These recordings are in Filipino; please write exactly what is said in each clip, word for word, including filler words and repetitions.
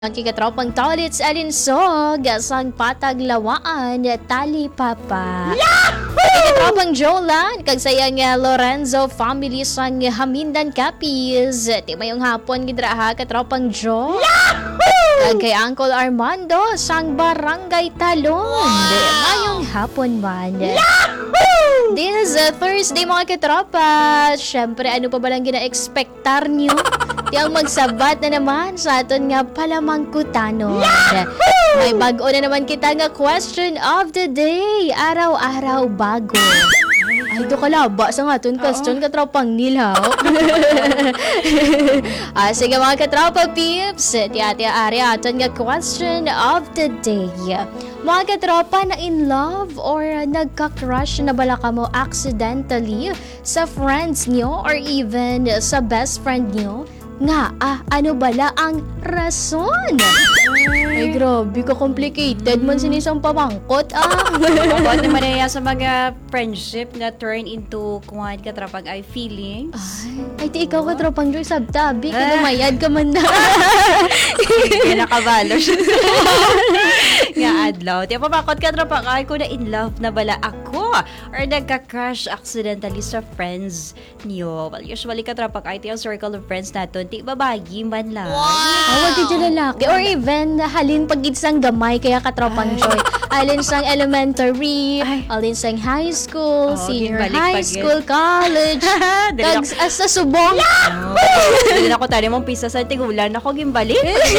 Ang kikatropang tolits alinsog sang pataglawaan tali papa. Kikatropang Jolan kagsayang Lorenzo family sang Hamindan Capiz. Ti mayong hapon gidraha katropang Jo. Kay Uncle Armando sang Barangay Talon. Mayong hapon man. This uh, Thursday mga katropa. Syempre ano pa ba lang gina-expectar nyo? Di ang magsabat na naman sa aton nga palamangkutanon. May bago na naman kita nga question of the day. Araw-araw bago. Ay, ito kalaba sa nga aton question katropang nilaw. ah, sige mga katropa peeps. Tiya-tiya ari aton nga question of the day. Mga katropa na in love or nagka-crush na bala ka mo accidentally sa friends nyo or even sa best friend nyo? Nga, ah, ano bala ang rason? Ay, grabe ka complicated man sinisang pamangkot, ah. About naman na sa mga friendship na turn into kuhan ka trapag ay feelings. Ay, ay ti ikaw ka tropang Joy sabtabi, kaya mayad ka man na. Hindi nakabalo siya. Nga adlaw. Tiya pamakot ka trapag ay ko na in love na bala ako or nagka-crush accidentally sa friends niyo. Well, usually ka trapag ay tiya circle of friends natin. Ti babayi man lang. Wow! Awag di lalaki. Or even, halin pag isang gamay kaya katropang Joy. Alin sang elementary, Ay. alin sang high school, Oh, senior ginbalik high pag- school, college, Dali tag ako- as sa subong. Dali na ko tali mong pisa sa tigulan ako gimbalik.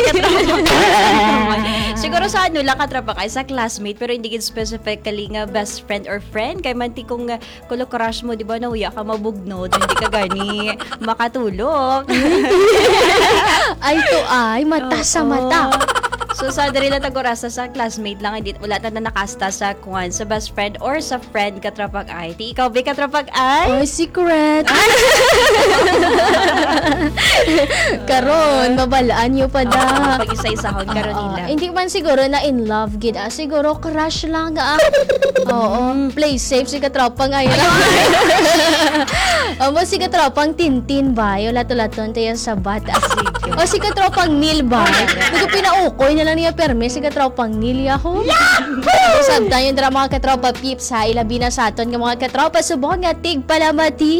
Siguro sa ano lang katrapak ay sa classmate pero hindi gid specifically nga best friend or friend kay man ti kung uh, kulo crush mo di ba nauya ka mabugnod hindi ka gani makatulog. Ay to ay, mata sa mata. So sa diri lang tagorasa sa classmate lang hindi wala ta na nakasta sa kuan sa best friend or sa friend katrapak ay. Ti ikaw ba katrapak ay? Oh, secret. Karon, babalaan nyo pa da. Pag isa-isahon karon Oo, nila. hindi man siguro na in love gid ah. Siguro crush lang ah. Oo, play safe si katropang ngayon. O mo si katropang Tintin ba? Yung lato-laton tayo sa bata. O si katropang Neil ba? Hindi pinaukoy na lang niya perme si katropang Neil yaho. Sabta yung drama mga katropa peeps ha. Ilabi na sa aton ng mga katropa subong nga tig palamati.